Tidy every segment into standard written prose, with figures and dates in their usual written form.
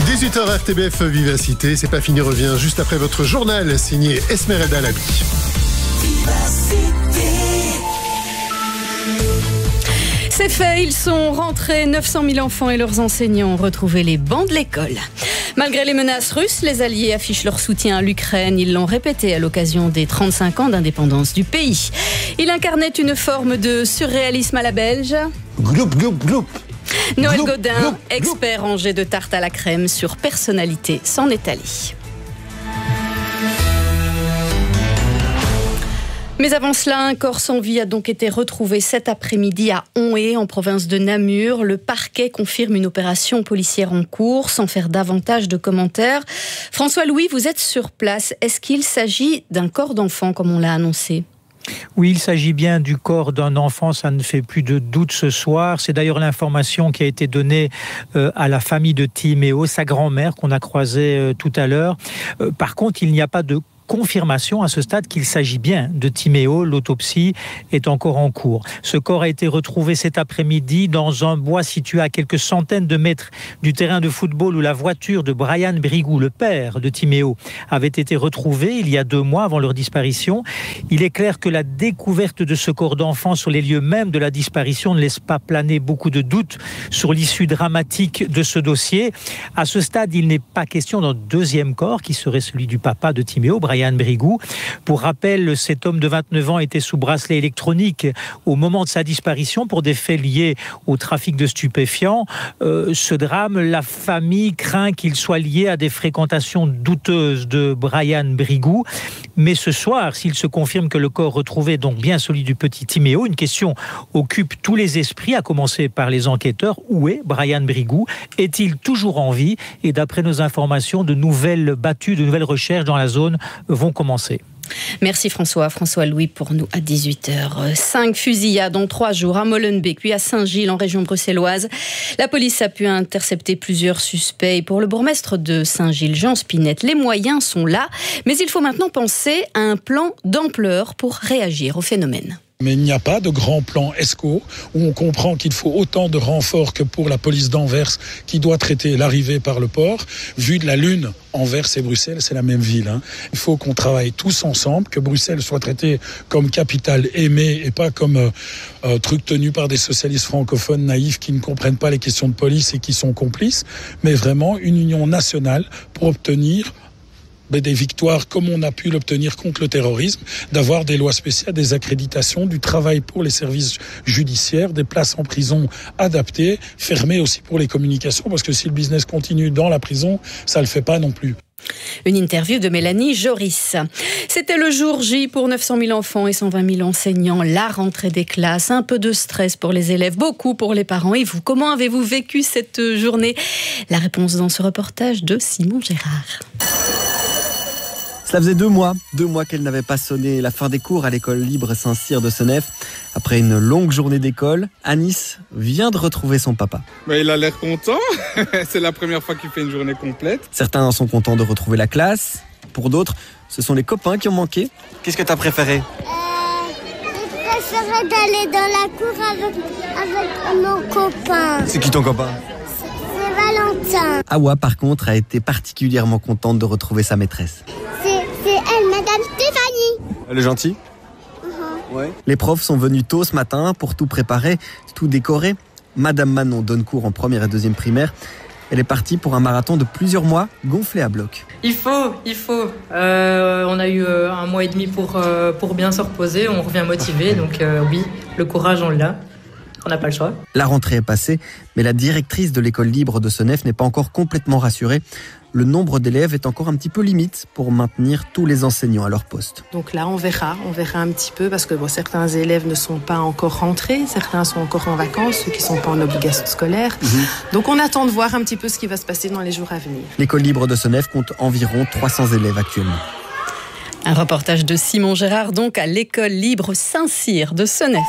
18h RTBF Vivacité, c'est pas fini, revient juste après votre journal signé Esmeralda Labi. C'est fait, ils sont rentrés, 900 000 enfants et leurs enseignants ont retrouvé les bancs de l'école. Malgré les menaces russes, les Alliés affichent leur soutien à l'Ukraine. Ils l'ont répété à l'occasion des 35 ans d'indépendance du pays. Il incarnait une forme de surréalisme à la belge. Gloup, gloup, gloup. Noël Godin, expert en jet de tarte à la crème sur personnalité, s'en est allé. Mais avant cela, un corps sans vie a donc été retrouvé cet après-midi à Onhé, en province de Namur. Le parquet confirme une opération policière en cours, sans faire davantage de commentaires. François Louis, vous êtes sur place. Est-ce qu'il s'agit d'un corps d'enfant, comme on l'a annoncé ? Oui, il s'agit bien du corps d'un enfant, ça ne fait plus de doute ce soir. C'est d'ailleurs l'information qui a été donnée à la famille de Timéo, sa grand-mère qu'on a croisée tout à l'heure. Par contre, il n'y a pas de confirmation à ce stade qu'il s'agit bien de Timéo. L'autopsie est encore en cours. Ce corps a été retrouvé cet après-midi dans un bois situé à quelques centaines de mètres du terrain de football où la voiture de Brian Brigou, le père de Timéo, avait été retrouvée il y a 2 mois avant leur disparition. Il est clair que la découverte de ce corps d'enfant sur les lieux mêmes de la disparition ne laisse pas planer beaucoup de doutes sur l'issue dramatique de ce dossier. À ce stade, il n'est pas question d'un deuxième corps qui serait celui du papa de Timéo, Brian Brigou. Pour rappel, cet homme de 29 ans était sous bracelet électronique au moment de sa disparition pour des faits liés au trafic de stupéfiants. Ce drame, la famille craint qu'il soit lié à des fréquentations douteuses de Brian Brigou. Mais ce soir, s'il se confirme que le corps retrouvé est donc bien celui du petit Timéo, une question occupe tous les esprits, à commencer par les enquêteurs. Où est Brian Brigou ? Est-il toujours en vie ? Et d'après nos informations, de nouvelles battues, de nouvelles recherches dans la zone vont commencer. Merci François Louis pour nous à 18h. 5 fusillades en 3 jours à Molenbeek, puis à Saint-Gilles en région bruxelloise. La police a pu intercepter plusieurs suspects. Pour le bourgmestre de Saint-Gilles, Jean Spinette, les moyens sont là, mais il faut maintenant penser à un plan d'ampleur pour réagir au phénomène. Mais il n'y a pas de grand plan ESCO où on comprend qu'il faut autant de renforts que pour la police d'Anvers qui doit traiter l'arrivée par le port. Vu de la Lune, Anvers et Bruxelles, c'est la même ville. Il faut qu'on travaille tous ensemble, que Bruxelles soit traitée comme capitale aimée et pas comme truc tenu par des socialistes francophones naïfs qui ne comprennent pas les questions de police et qui sont complices, mais vraiment une union nationale pour obtenir des victoires comme on a pu l'obtenir contre le terrorisme, d'avoir des lois spéciales, des accréditations, du travail pour les services judiciaires, des places en prison adaptées, fermées aussi pour les communications, parce que si le business continue dans la prison, ça ne le fait pas non plus. Une interview de Mélanie Joris. C'était le jour J pour 900 000 enfants et 120 000 enseignants. La rentrée des classes, un peu de stress pour les élèves, beaucoup pour les parents. Et vous, comment avez-vous vécu cette journée ? La réponse dans ce reportage de Simon Gérard. Cela faisait 2 mois qu'elle n'avait pas sonné la fin des cours à l'école libre Saint-Cyr de Senef. Après une longue journée d'école, Anis vient de retrouver son papa. Il a l'air content, c'est la première fois qu'il fait une journée complète. Certains sont contents de retrouver la classe, pour d'autres, ce sont les copains qui ont manqué. Qu'est-ce que tu as préféré ? Je préférais d'aller dans la cour avec mon copain. C'est qui ton copain ? C'est Valentin. Awa, par contre, a été particulièrement contente de retrouver sa maîtresse. C'est elle, Madame Stéphanie. Elle est gentille ? Ouais. Les profs sont venus tôt ce matin pour tout préparer, tout décorer. Madame Manon donne cours en 1er et 2e primaire. Elle est partie pour un marathon de plusieurs mois, gonflé à bloc. Il faut. On a eu 1 mois et demi pour bien se reposer. On revient motivé, donc oui, le courage, on l'a. On n'a pas le choix. La rentrée est passée, mais la directrice de l'école libre de Senef n'est pas encore complètement rassurée. Le nombre d'élèves est encore un petit peu limite pour maintenir tous les enseignants à leur poste. Donc là, on verra un petit peu parce que certains élèves ne sont pas encore rentrés, certains sont encore en vacances, ceux qui ne sont pas en obligation scolaire. Donc on attend de voir un petit peu ce qui va se passer dans les jours à venir. L'école libre de Senef compte environ 300 élèves actuellement. Un reportage de Simon Gérard, donc à l'école libre Saint-Cyr de Senef.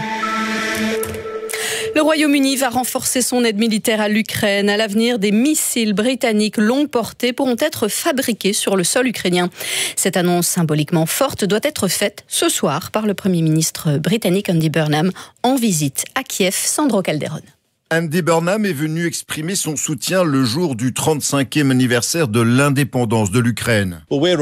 Le Royaume-Uni va renforcer son aide militaire à l'Ukraine. À l'avenir, des missiles britanniques longue portée pourront être fabriqués sur le sol ukrainien. Cette annonce symboliquement forte doit être faite ce soir par le Premier ministre britannique Andy Burnham en visite à Kiev. Sandro Calderon. Andy Burnham est venu exprimer son soutien le jour du 35e anniversaire de l'indépendance de l'Ukraine.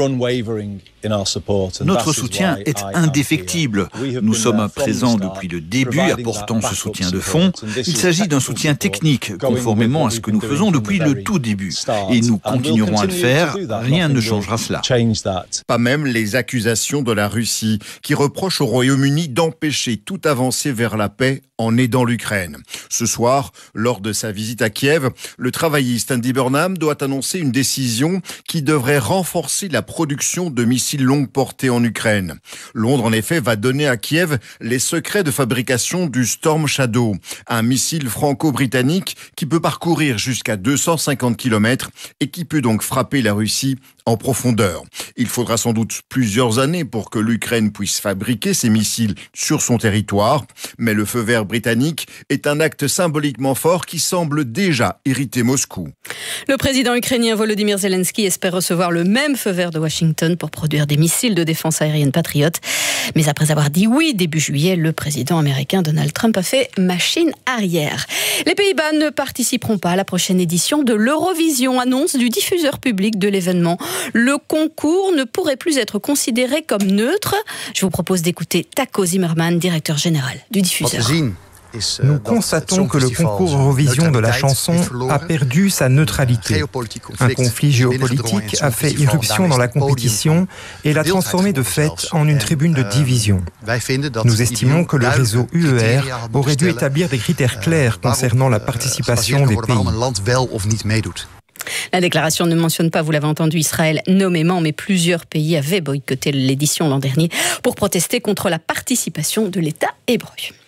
Notre soutien est indéfectible. Nous sommes présents depuis le début, apportant ce soutien de fond. Il s'agit d'un soutien technique, conformément à ce que nous faisons depuis le tout début. Et nous continuerons à le faire. Rien ne changera cela. Pas même les accusations de la Russie, qui reproche au Royaume-Uni d'empêcher toute avancée vers la paix en aidant l'Ukraine. Ce soir, lors de sa visite à Kiev, le travailliste Andy Burnham doit annoncer une décision qui devrait renforcer la production de missiles longue portée en Ukraine. Londres, en effet, va donner à Kiev les secrets de fabrication du Storm Shadow, un missile franco-britannique qui peut parcourir jusqu'à 250 km et qui peut donc frapper la Russie en profondeur. Il faudra sans doute plusieurs années pour que l'Ukraine puisse fabriquer ces missiles sur son territoire, mais le feu vert britannique est un acte symboliquement fort qui semble déjà irriter Moscou. Le président ukrainien Volodymyr Zelensky espère recevoir le même feu vert de Washington pour produire des missiles de défense aérienne Patriot. Mais après avoir dit oui début juillet, le président américain Donald Trump a fait machine arrière. Les Pays-Bas ne participeront pas à la prochaine édition de l'Eurovision, annonce du diffuseur public de l'événement. Le concours ne pourrait plus être considéré comme neutre. Je vous propose d'écouter Taco Zimmerman, directeur général du diffuseur. Nous constatons que le concours Eurovision de la chanson a perdu sa neutralité. Un conflit géopolitique a fait irruption dans la compétition et l'a transformé de fait en une tribune de division. Nous estimons que le réseau UER aurait dû établir des critères clairs concernant la participation des pays. La déclaration ne mentionne pas, vous l'avez entendu, Israël nommément, mais plusieurs pays avaient boycotté l'édition l'an dernier pour protester contre la participation de l'État hébreu.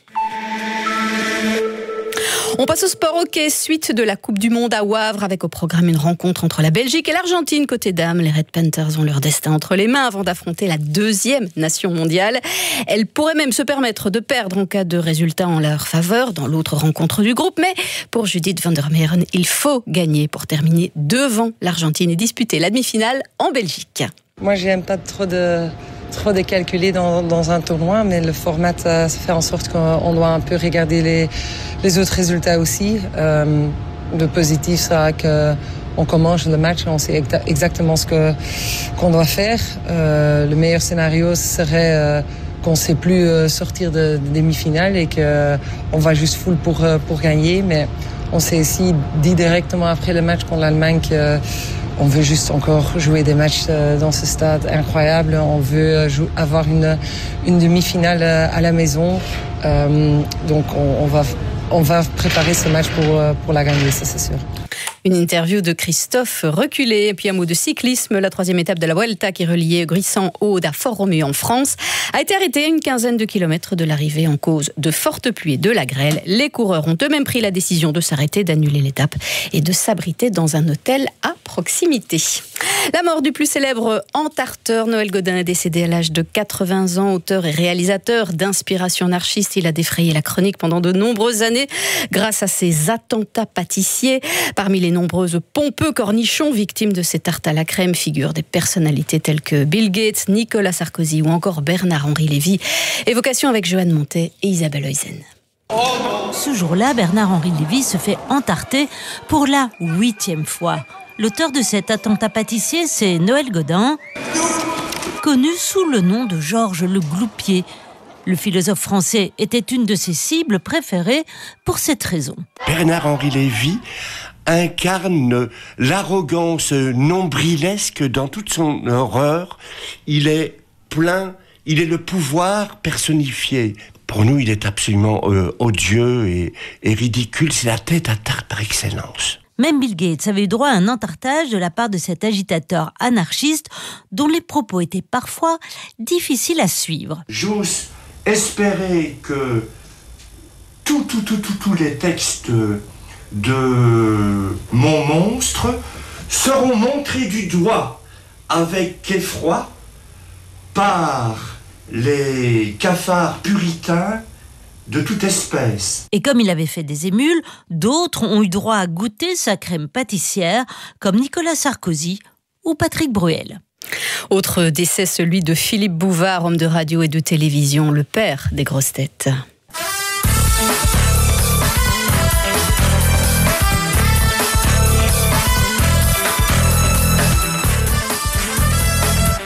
On passe au sport hockey, suite de la Coupe du Monde à Wavre, avec au programme une rencontre entre la Belgique et l'Argentine. Côté dames, les Red Panthers ont leur destin entre les mains avant d'affronter la deuxième nation mondiale. Elles pourraient même se permettre de perdre en cas de résultat en leur faveur dans l'autre rencontre du groupe. Mais pour Judith van der Meren, il faut gagner pour terminer devant l'Argentine et disputer la demi-finale en Belgique. Moi, j'aime pas trop de calculer dans un tournoi, mais le format ça fait en sorte qu'on doit un peu regarder les autres résultats aussi. Le positif sera qu'on commence le match et on sait exactement qu'on doit faire. Le meilleur scénario serait qu'on ne sait plus sortir de demi-finale et qu'on va juste full pour gagner. Mais on s'est aussi dit directement après le match contre l'Allemagne qu'on veut juste encore jouer des matchs dans ce stade incroyable. On veut avoir une demi-finale à la maison. Donc on va préparer ce match pour la gagner, ça c'est sûr. Une interview de Christophe Reculé. Et puis un mot de cyclisme. La 3e étape de la Vuelta qui reliait Gruissan-Aude à Fort-Romeu en France a été arrêtée à une quinzaine de kilomètres de l'arrivée en cause de fortes pluies et de la grêle. Les coureurs ont eux-mêmes pris la décision de s'arrêter, d'annuler l'étape et de s'abriter dans un hôtel à proximité. La mort du plus célèbre entarteur, Noël Godin, est décédé à l'âge de 80 ans. Auteur et réalisateur d'inspiration anarchiste, il a défrayé la chronique pendant de nombreuses années grâce à ses attentats pâtissiers. Parmi les nombreuses pompeux cornichons victimes de ces tartes à la crème figurent des personnalités telles que Bill Gates, Nicolas Sarkozy ou encore Bernard-Henri Lévy. Évocation avec Joanne Montet et Isabelle Heusen. Ce jour-là, Bernard-Henri Lévy se fait entarter pour la 8e fois. L'auteur de cet attentat pâtissier, c'est Noël Godin, connu sous le nom de Georges le Gloupier. Le philosophe français était une de ses cibles préférées pour cette raison. Bernard-Henri Lévy incarne l'arrogance nombrilesque dans toute son horreur. Il est le pouvoir personnifié. Pour nous, il est absolument odieux et ridicule. C'est la tête à tarte par excellence. Même Bill Gates avait eu droit à un entartage de la part de cet agitateur anarchiste dont les propos étaient parfois difficiles à suivre. J'ose espérer que tous les textes de mon monstre seront montrés du doigt avec effroi par les cafards puritains de toute espèce. Et comme il avait fait des émules, d'autres ont eu droit à goûter sa crème pâtissière, comme Nicolas Sarkozy ou Patrick Bruel. Autre décès, celui de Philippe Bouvard, homme de radio et de télévision, le père des grosses têtes.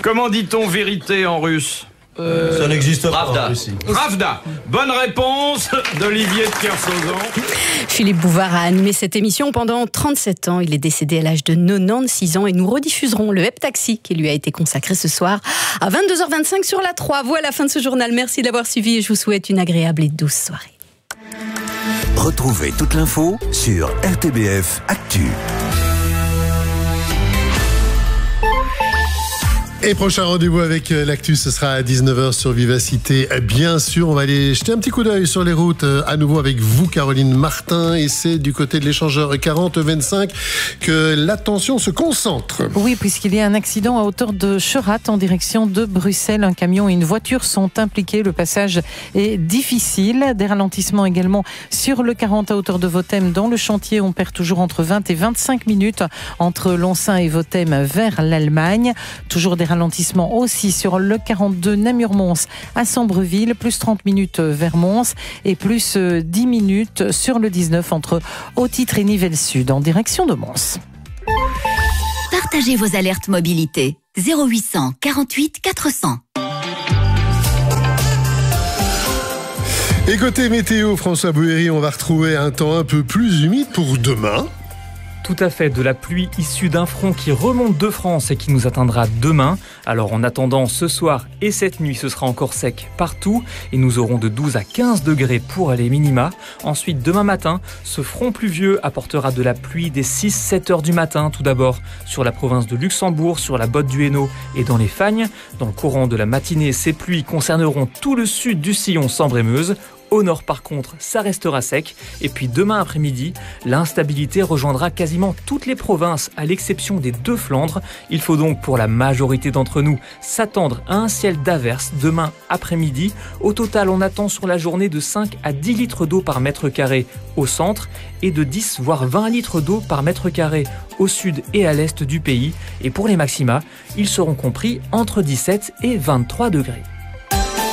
Comment dit-on vérité en russe ? Ça n'existe pas. Pravda. Pravda. Bonne réponse d'Olivier de Kersauzon. Philippe Bouvard a animé cette émission pendant 37 ans. Il est décédé à l'âge de 96 ans et nous rediffuserons le Web Taxi qui lui a été consacré ce soir à 22h25 sur la 3. Voilà la fin de ce journal. Merci d'avoir suivi et je vous souhaite une agréable et douce soirée. Retrouvez toute l'info sur RTBF Actu. Et prochain rendez-vous avec l'actu, ce sera à 19h sur Vivacité. Bien sûr, on va aller jeter un petit coup d'œil sur les routes à nouveau avec vous, Caroline Martin. Et c'est du côté de l'échangeur 40-25 que l'attention se concentre. Oui, puisqu'il y a un accident à hauteur de Cherat en direction de Bruxelles. Un camion et une voiture sont impliqués. Le passage est difficile. Des ralentissements également sur le 40 à hauteur de Vothem dans le chantier. On perd toujours entre 20 et 25 minutes entre Lonsin et Vothem vers l'Allemagne. Toujours des ralentissements aussi sur le 42 Namur-Mons à Sambreville, plus 30 minutes vers Mons et plus 10 minutes sur le 19 entre Haut-Titre et Nivelles-Sud en direction de Mons. Partagez vos alertes mobilité 0800 48 400. Et côté météo, François Bouhéry, on va retrouver un temps un peu plus humide pour demain. Tout à fait, de la pluie issue d'un front qui remonte de France et qui nous atteindra demain. Alors en attendant, ce soir et cette nuit, ce sera encore sec partout et nous aurons de 12 à 15 degrés pour les minima. Ensuite, demain matin, ce front pluvieux apportera de la pluie dès 6-7 heures du matin. Tout d'abord sur la province de Luxembourg, sur la Botte du Hainaut et dans les Fagnes. Dans le courant de la matinée, ces pluies concerneront tout le sud du sillon Sambre-et-Meuse. Au nord, par contre, ça restera sec. Et puis demain après-midi, l'instabilité rejoindra quasiment toutes les provinces, à l'exception des deux Flandres. Il faut donc, pour la majorité d'entre nous, s'attendre à un ciel d'averses demain après-midi. Au total, on attend sur la journée de 5 à 10 litres d'eau par mètre carré au centre et de 10 voire 20 litres d'eau par mètre carré au sud et à l'est du pays. Et pour les maxima, ils seront compris entre 17 et 23 degrés.